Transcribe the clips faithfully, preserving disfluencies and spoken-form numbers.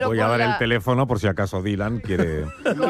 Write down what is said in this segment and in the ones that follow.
Voy a dar la, el teléfono por si acaso Dylan quiere...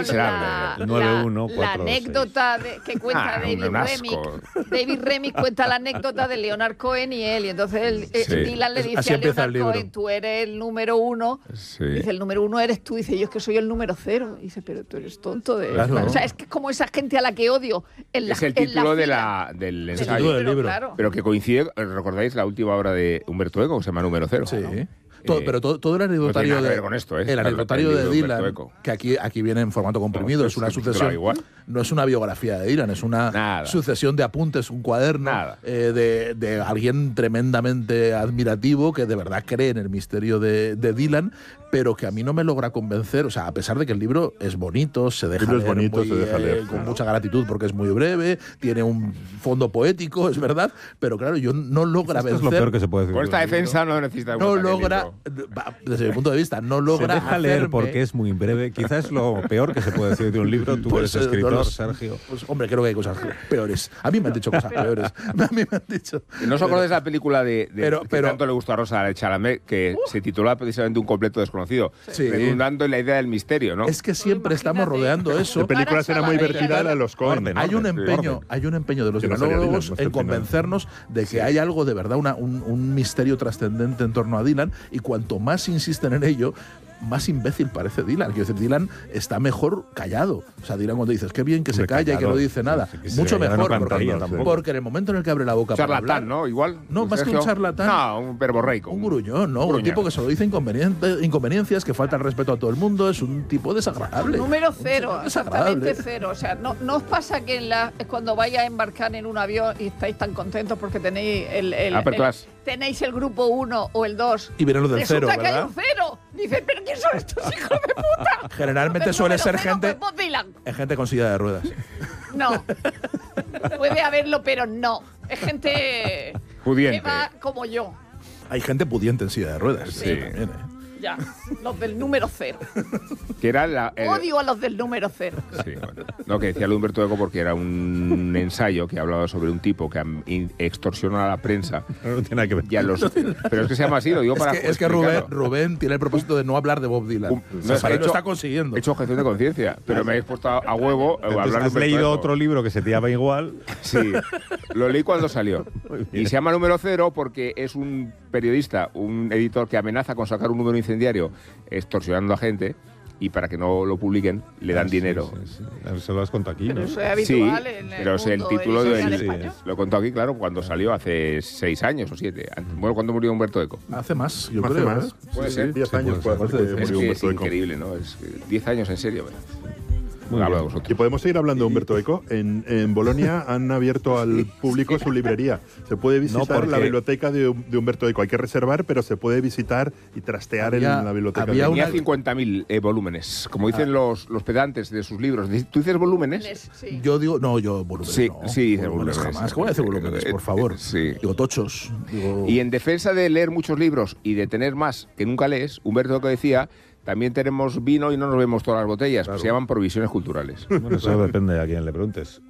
la, nueve uno cuatro la anécdota de, que cuenta Ah, David un asco. Remnick. David Remnick cuenta la anécdota de Leonard Cohen y él. Y entonces él, eh, Sí. Dylan le Así dice a empieza el Leonard libro. Cohen, tú eres el número uno. Sí. Dice, el número uno eres tú. Dice, yo es que soy el número cero. Dice, pero tú eres tonto. De... Claro. O sea, es que es como esa gente a la que odio. En la, Es el en la título de fila. la, del Del ensayo. título del libro. Claro. Pero que coincide, ¿recordáis la última obra de Humberto Eco, que se llama Número Cero? Sí. Todo, Eh, pero todo, todo el anecdotario no tiene nada que de, ver con esto, ¿eh? el La- anecdotario el de libro de Dylan, Humberto Eco. que aquí, aquí viene en formato comprimido, No, es una es que titulaba sucesión. igual. No es una biografía de Dylan, es una Nada. sucesión de apuntes, un cuaderno Nada. eh, de, de alguien tremendamente admirativo que de verdad cree en el misterio de, de Dylan, pero que a mí no me logra convencer. O sea, a pesar de que el libro es bonito, se deja libro es leer, bonito, muy, se deja eh, leer, con claro. mucha gratitud porque es muy breve, tiene un fondo poético, es verdad, pero claro, yo no logra Esto es vencer. lo peor que se puede decir. Con esta de un libro. defensa no necesita no un logra, va, desde mi punto de vista, no Se logra deja leer hacerme- porque es muy breve. Quizás es lo peor que se puede decir de un libro. Tú Pues, eres eh, no escritor, lo sé. Sergio. Pues, hombre, creo que hay cosas peores. A mí me han dicho cosas peores. A mí me han dicho. ¿No os acordáis de la película de, de Pero- que pero- tanto le gustó a Rosa Chalamet, que se titulaba precisamente Un completo desconocido, Sí. redundando en la idea del misterio, ¿no? Es que siempre estamos Imagínate. rodeando eso. La película será muy Solamente vertida a los Coen. Orden, Hay un orden, empeño, orden. hay un empeño de los Que no salía dialogos Dylan hasta en el final. convencernos de que hay algo de verdad, una- un, un misterio trascendente en torno a Dylan, y cuanto más insisten en ello, más imbécil parece Dylan. Quiero decir, Dylan está mejor callado. O sea, Dylan cuando dices, qué bien que se Hombre, calla y que callado. no dice nada. Sí, que se Mucho callara no mejor, cantaría porque, tampoco. porque en el momento en el que abre la boca para Charlatán, hablar, ¿no? Igual. No, más que un Sergio. charlatán. No, un verborreico. un gruñón, ¿no? Un gruñón. tipo que solo dice inconveniente- inconveniencias, que falta el respeto a todo el mundo, es un tipo desagradable. Número Un cero, señor exactamente desagradable. cero. O sea, ¿no, no os pasa que en la, cuando vais a embarcar en un avión y estáis tan contentos porque tenéis el, el- Upper el- class. tenéis el grupo uno o el dos? Y vienen los del Resulta cero, que hay ¿verdad? un cero. Dices, ¿pero quién son estos hijos de puta? Generalmente El suele número ser cero, gente, pues Bob Dylan. es gente con silla de ruedas. No. Puede haberlo, pero no. Es gente Pudiente. que va como yo. Hay gente pudiente en silla de ruedas. Sí. También, ¿eh? Ya. Los del número cero. Que era la, el- Odio a los del número cero. Sí, bueno. No, que decía lo de Humberto Eco porque era un ensayo que hablaba sobre un tipo que am- in- extorsiona a la prensa No tiene nada que ver. y a los... Pero es que se llama así, lo digo Es para que, es que Rubén, explicarlo. Rubén tiene el propósito de no hablar de Bob Dylan. Um, O sea, no, es que para he él lo hecho- está consiguiendo. He hecho objeción de conciencia, pero me habéis puesto a, a huevo a Entonces, hablar de ¿has Humberto leído Eco. otro libro que se te llama igual? Sí, lo leí cuando salió. Muy bien. Y se llama Número Cero porque es un periodista, un editor que amenaza con sacar un número incendiario extorsionando a gente y para que no lo publiquen le dan Ah, sí, dinero. sí, sí. Eso lo has contado aquí, Pero ¿no? eso es Sí, habitual en el pero es el mundo título editorial del... español. Lo he contado aquí, claro, cuando salió hace seis años o siete. Bueno, cuando murió Humberto Eco. Hace más, yo Hace creo. más. ¿eh? Puede Sí, ser. sí, diez Sí, años puede puede ser. que Es murió que es Humberto Eco. increíble, ¿no? Es que diez años en serio, ¿verdad? Muy Habla de bien. vosotros. Y podemos seguir hablando de Humberto Eco. En, en Bolonia han abierto al público su librería. Se puede visitar porque- la biblioteca de, de Humberto Eco. Hay que reservar, pero se puede visitar y trastear Había- en la biblioteca. había de una- Tenía cincuenta mil eh, volúmenes, como dicen Ah. los, los pedantes de sus libros. ¿Tú dices volúmenes? Sí. Yo digo, no, yo volúmenes Sí, no. sí, dice volúmenes volúmenes. jamás. ¿Cómo voy a decir volúmenes, por favor? Sí. Digo tochos. Digo, Y en defensa de leer muchos libros y de tener más que nunca lees, Humberto Eco decía, también tenemos vino y no nos vemos todas las botellas. Claro. Se llaman provisiones culturales. Bueno, eso depende a quién le preguntes.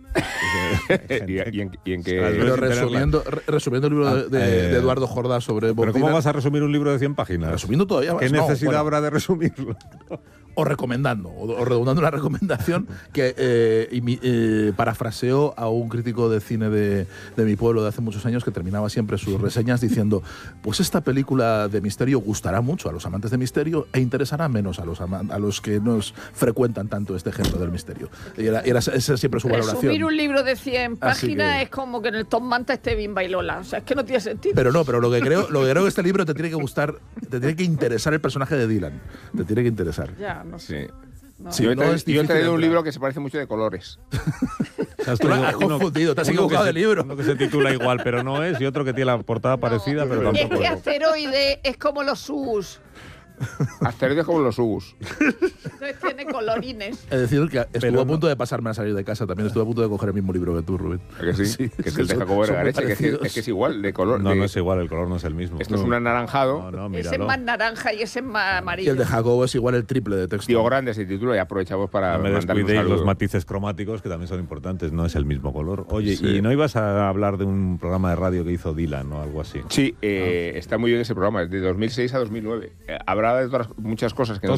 y, y en, y en que... Las pero sin tenerla. resumiendo, re- resumiendo el libro Ah, de, de- eh, de Eduardo Jordá sobre Bob Pero ¿cómo Dylan, vas a resumir un libro de cien páginas? resumiendo todavía más. ¿Qué no, necesidad bueno, habrá de resumirlo? O recomendando, o, o redundando una recomendación que eh, imi- eh, parafraseo a un crítico de cine de, de mi pueblo de hace muchos años que terminaba siempre sus reseñas diciendo, pues esta película de misterio gustará mucho a los amantes de misterio e interesará menos a los, ama- a los que nos frecuentan tanto este género del misterio. Y era, era esa siempre su Resumir valoración. un libro de cien Así páginas que- es como que en el Tom Manta esté Bimba y Lola. O sea, es que no tiene sentido. Pero no, pero lo que creo, lo que creo que este libro te tiene que gustar, te tiene que interesar el personaje de Dylan. Te tiene que interesar. Ya, no sé. Sí. No. Sí, yo he no traído, es yo he difícil traído un entrar. libro que se parece mucho de colores. Has Tú lo traído has confundido, te has uno equivocado que de se- libro. Uno que se titula igual, pero no es, y otro que tiene la portada parecida, pero Es tampoco que es. asteroide es como los sus. Asteroides como los Ugus. Entonces tiene colorines. Es decir, que estuvo Pero a no. punto de pasarme a salir de casa. También estuve a punto de coger el mismo libro que tú, Rubén. ¿A que sí? que es el de son- Jacobo son muy Vergareche, que, es que- parecidos. es que es igual, de color. No, de- no es igual, el color no es el mismo. Esto es No. un anaranjado. No, no, Ese es míralo. más naranja y ese es más Y amarillo. el de Jacobo es igual el triple de texto. Tío Grande se titula y aprovechamos para No me mandarle un descuidéis los saludo. matices cromáticos, que también son importantes, no es el mismo color. Oye, Sí. ¿y no ibas a hablar de un programa de radio que hizo Dylan o algo así? Sí, eh, está muy bien ese programa, es de dos mil seis a dos mil nueve. Eh, habrá de otras muchas cosas que Todos